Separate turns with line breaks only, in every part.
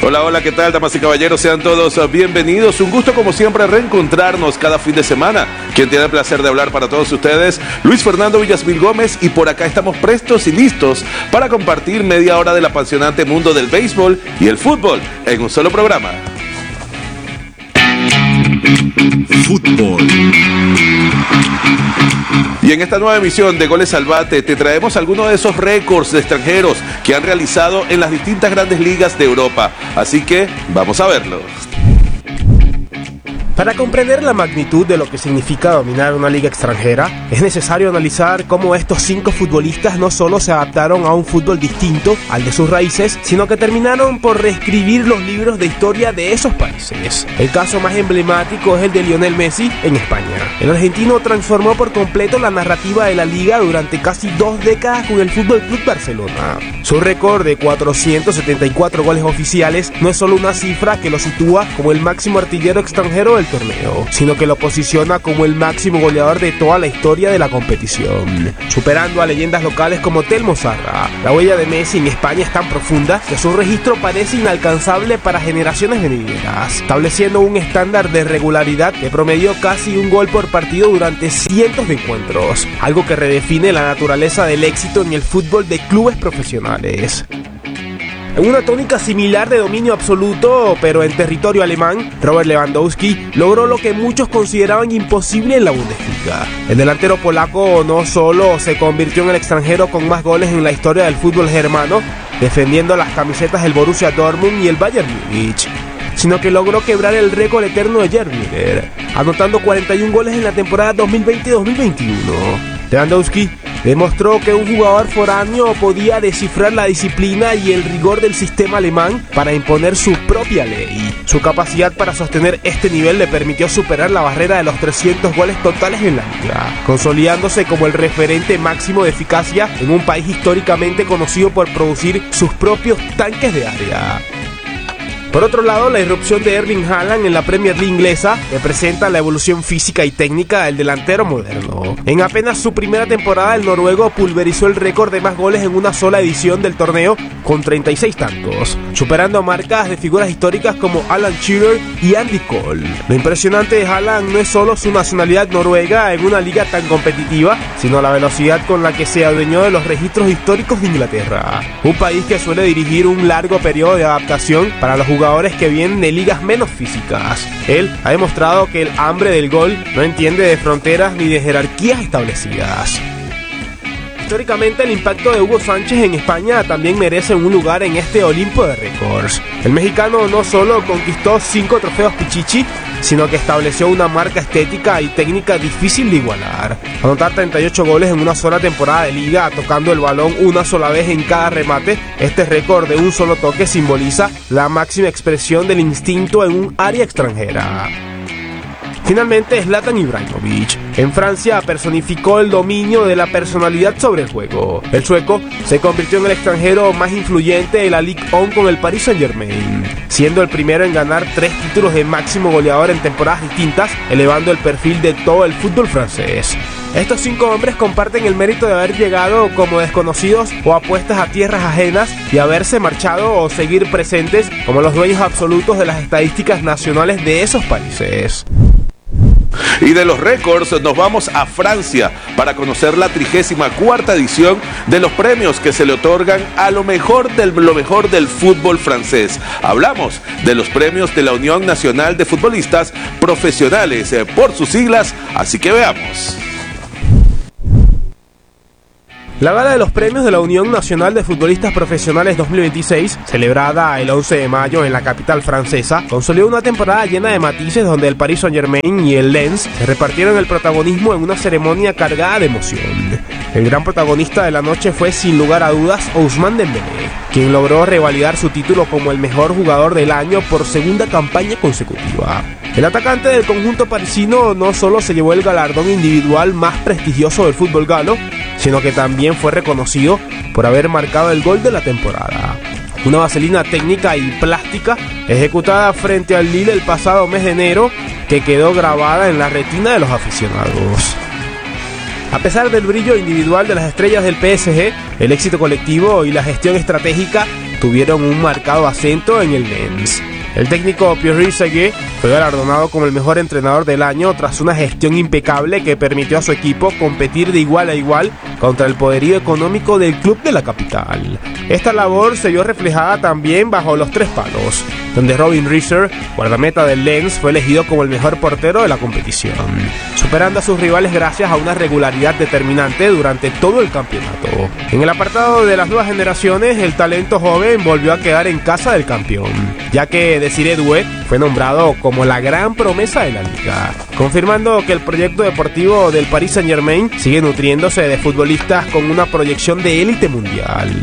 Hola, hola, ¿qué tal, damas y caballeros? Sean todos bienvenidos. Un gusto, como siempre, reencontrarnos cada fin de semana. Quien tiene el placer de hablar para todos ustedes, Luis Fernando Villasmil Gómez, y por acá estamos prestos y listos para compartir media hora del apasionante mundo del béisbol y el fútbol en un solo programa.
Fútbol.
Y en esta nueva emisión de Goles al Bate te traemos algunos de esos récords de extranjeros que han realizado en las distintas grandes ligas de Europa. Así que vamos a verlo.
Para comprender la magnitud de lo que significa dominar una liga extranjera, es necesario analizar cómo estos 5 futbolistas no solo se adaptaron a un fútbol distinto al de sus raíces, sino que terminaron por reescribir los libros de historia de esos países. El caso más emblemático es el de Lionel Messi en España. El argentino transformó por completo la narrativa de la liga durante casi 2 décadas con el FC Barcelona. Su récord de 474 goles oficiales no es solo una cifra que lo sitúa como el máximo artillero extranjero del torneo, sino que lo posiciona como el máximo goleador de toda la historia de la competición, superando a leyendas locales como Telmo Zarra. La huella de Messi en España es tan profunda que su registro parece inalcanzable para generaciones venideras, estableciendo un estándar de regularidad que promedió casi un gol por partido durante cientos de encuentros, algo que redefine la naturaleza del éxito en el fútbol de clubes profesionales. En una tónica similar de dominio absoluto, pero en territorio alemán, Robert Lewandowski logró lo que muchos consideraban imposible en la Bundesliga. El delantero polaco no solo se convirtió en el extranjero con más goles en la historia del fútbol germano, defendiendo las camisetas del Borussia Dortmund y el Bayern Múnich, sino que logró quebrar el récord eterno de Gerd Müller, anotando 41 goles en la temporada 2020-2021. Lewandowski demostró que un jugador foráneo podía descifrar la disciplina y el rigor del sistema alemán para imponer su propia ley. Su capacidad para sostener este nivel le permitió superar la barrera de los 300 goles totales en la liga, consolidándose como el referente máximo de eficacia en un país históricamente conocido por producir sus propios tanques de área. Por otro lado, la irrupción de Erling Haaland en la Premier League inglesa representa la evolución física y técnica del delantero moderno. En apenas su primera temporada, el noruego pulverizó el récord de más goles en una sola edición del torneo con 36 tantos, superando marcas de figuras históricas como Alan Shearer y Andy Cole. Lo impresionante de Haaland no es solo su nacionalidad noruega en una liga tan competitiva, sino la velocidad con la que se adueñó de los registros históricos de Inglaterra, un país que suele dirigir un largo periodo de adaptación para los jugadores que vienen de ligas menos físicas. Él ha demostrado que el hambre del gol no entiende de fronteras ni de jerarquías establecidas. Históricamente, el impacto de Hugo Sánchez en España también merece un lugar en este Olimpo de récords. El mexicano no solo conquistó 5 trofeos Pichichi, sino que estableció una marca estética y técnica difícil de igualar. Anotar 38 goles en una sola temporada de liga, tocando el balón una sola vez en cada remate, este récord de un solo toque simboliza la máxima expresión del instinto en un área extranjera. Finalmente, Zlatan Ibrahimovic en Francia personificó el dominio de la personalidad sobre el juego. El sueco se convirtió en el extranjero más influyente de la Ligue 1 con el Paris Saint-Germain, siendo el primero en ganar 3 títulos de máximo goleador en temporadas distintas, elevando el perfil de todo el fútbol francés. Estos 5 hombres comparten el mérito de haber llegado como desconocidos o apuestas a tierras ajenas y haberse marchado o seguir presentes como los dueños absolutos de las estadísticas nacionales de esos países.
Y de los récords nos vamos a Francia para conocer la 34ª edición de los premios que se le otorgan a lo mejor del fútbol francés. Hablamos de los premios de la Unión Nacional de Futbolistas Profesionales, por sus siglas, así que veamos.
La gala de los premios de la Unión Nacional de Futbolistas Profesionales 2026, celebrada el 11 de mayo en la capital francesa, consolidó una temporada llena de matices donde el Paris Saint-Germain y el Lens se repartieron el protagonismo en una ceremonia cargada de emoción. El gran protagonista de la noche fue, sin lugar a dudas, Ousmane Dembélé, quien logró revalidar su título como el mejor jugador del año por segunda campaña consecutiva. El atacante del conjunto parisino no solo se llevó el galardón individual más prestigioso del fútbol galo, sino que también fue reconocido por haber marcado el gol de la temporada. Una vaselina técnica y plástica ejecutada frente al Lille el pasado mes de enero, que quedó grabada en la retina de los aficionados. A pesar del brillo individual de las estrellas del PSG, el éxito colectivo y la gestión estratégica tuvieron un marcado acento en el Lens. El técnico Pierre Rizeguet fue galardonado como el mejor entrenador del año tras una gestión impecable que permitió a su equipo competir de igual a igual contra el poderío económico del club de la capital. Esta labor se vio reflejada también bajo los tres palos, donde Robin Riser, guardameta del Lens, fue elegido como el mejor portero de la competición, superando a sus rivales gracias a una regularidad determinante durante todo el campeonato. En el apartado de las nuevas generaciones, el talento joven volvió a quedar en casa del campeón, ya que Desiré Doué fue nombrado como la gran promesa de la liga, confirmando que el proyecto deportivo del Paris Saint-Germain sigue nutriéndose de futbolistas con una proyección de élite mundial.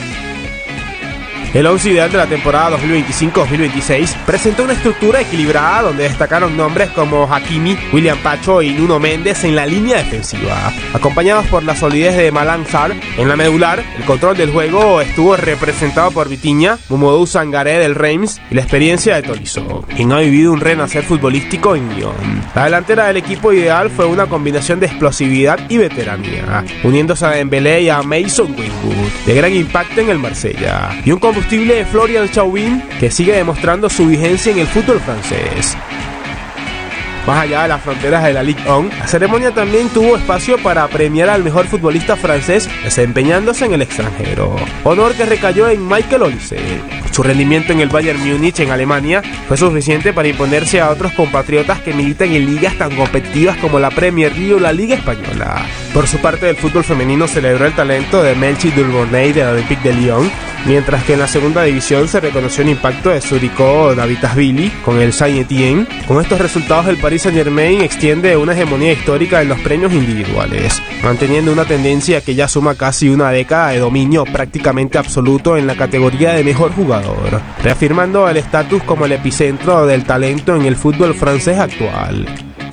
El 11 ideal de la temporada 2025-2026 presentó una estructura equilibrada donde destacaron nombres como Hakimi, William Pacho y Nuno Méndez en la línea defensiva, acompañados por la solidez de Malang Sarr. En la medular, el control del juego estuvo representado por Vitinha, Mamadou Sangaré del Reims y la experiencia de Tolisso, quien ha vivido un renacer futbolístico en Lyon. La delantera del equipo ideal fue una combinación de explosividad y veteranía, uniéndose a Dembélé y a Mason Greenwood, de gran impacto en el Marsella, y un combustible de Florian Thauvin, que sigue demostrando su vigencia en el fútbol francés. Más allá de las fronteras de la Ligue 1, la ceremonia también tuvo espacio para premiar al mejor futbolista francés desempeñándose en el extranjero, honor que recayó en Michael Olise. Su rendimiento en el Bayern Múnich en Alemania fue suficiente para imponerse a otros compatriotas que militan en ligas tan competitivas como la Premier League o la Liga Española. Por su parte, el fútbol femenino celebró el talento de Melchi Dulbonney del Olympique de Lyon, mientras que en la segunda división se reconoció el impacto de Suriko Davitasvili con el Saint-Étienne. Con estos resultados, el Paris Saint-Germain extiende una hegemonía histórica en los premios individuales, manteniendo una tendencia que ya suma casi una década de dominio prácticamente absoluto en la categoría de mejor jugador, reafirmando el estatus como el epicentro del talento en el fútbol francés actual.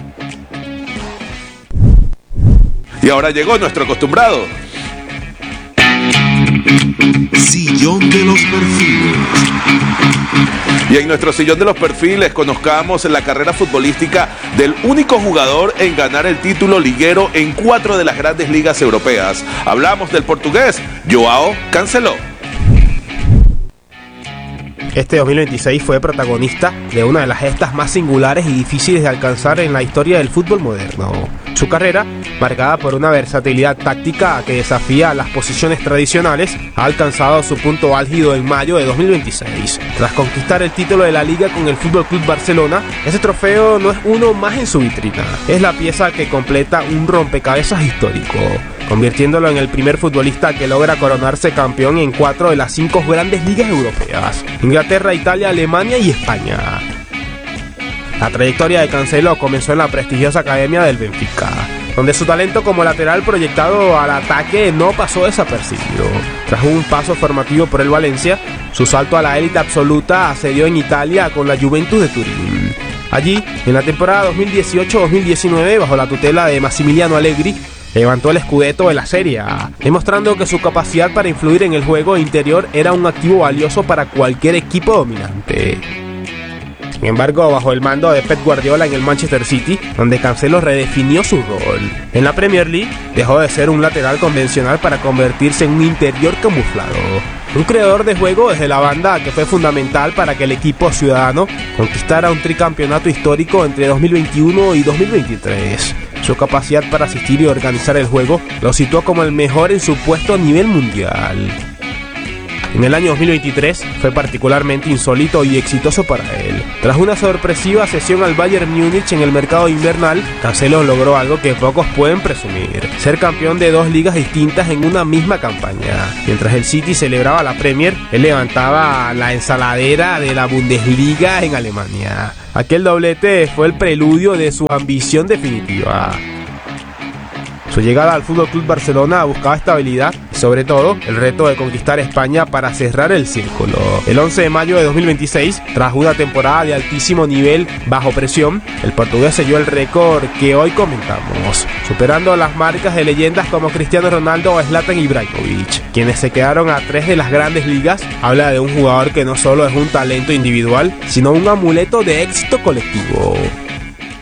Y ahora llegó nuestro acostumbrado
Sillón de los perfiles.
Y en nuestro sillón de los perfiles conozcamos la carrera futbolística del único jugador en ganar el título liguero en 4 de las grandes ligas europeas. Hablamos del portugués Joao Cancelo.
Este 2026 fue protagonista de una de las gestas más singulares y difíciles de alcanzar en la historia del fútbol moderno. Su carrera, marcada por una versatilidad táctica que desafía las posiciones tradicionales, ha alcanzado su punto álgido en mayo de 2026. Tras conquistar el título de la Liga con el FC Barcelona, ese trofeo no es uno más en su vitrina, es la pieza que completa un rompecabezas histórico, convirtiéndolo en el primer futbolista que logra coronarse campeón en 4 de las 5 grandes ligas europeas: Inglaterra, Italia, Alemania y España. La trayectoria de Cancelo comenzó en la prestigiosa academia del Benfica, donde su talento como lateral proyectado al ataque no pasó desapercibido. Tras un paso formativo por el Valencia, su salto a la élite absoluta se dio en Italia con la Juventus de Turín. Allí, en la temporada 2018-2019, bajo la tutela de Massimiliano Allegri, levantó el Scudetto de la Serie A, demostrando que su capacidad para influir en el juego interior era un activo valioso para cualquier equipo dominante. Sin embargo, bajo el mando de Pep Guardiola en el Manchester City, donde Cancelo redefinió su rol. En la Premier League, dejó de ser un lateral convencional para convertirse en un interior camuflado, un creador de juego desde la banda que fue fundamental para que el equipo ciudadano conquistara un tricampeonato histórico entre 2021 y 2023. Su capacidad para asistir y organizar el juego lo situó como el mejor en su puesto a nivel mundial. En el año 2023 fue particularmente insólito y exitoso para él. Tras una sorpresiva cesión al Bayern Múnich en el mercado invernal, Cancelo logró algo que pocos pueden presumir: ser campeón de 2 ligas distintas en una misma campaña. Mientras el City celebraba la Premier, él levantaba la ensaladera de la Bundesliga en Alemania. Aquel doblete fue el preludio de su ambición definitiva. Su llegada al FC Barcelona buscaba estabilidad y, sobre todo, el reto de conquistar España para cerrar el círculo. El 11 de mayo de 2026, tras una temporada de altísimo nivel bajo presión, el portugués selló el récord que hoy comentamos, superando las marcas de leyendas como Cristiano Ronaldo o Zlatan Ibrahimovic, quienes se quedaron a 3 de las grandes ligas. Habla de un jugador que no solo es un talento individual, sino un amuleto de éxito colectivo.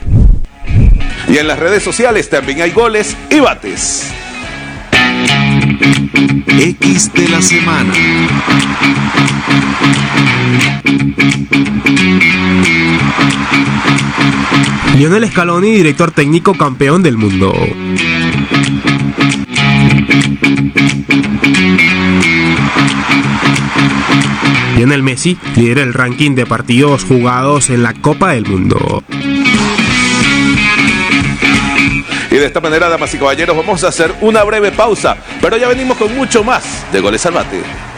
Y en las redes sociales también hay goles y bates.
X de la semana.
Lionel Scaloni, director técnico campeón del mundo. Lionel Messi lidera el ranking de partidos jugados en la Copa del Mundo.
Y de esta manera, damas y caballeros, vamos a hacer una breve pausa, pero ya venimos con mucho más de Goles al Bate.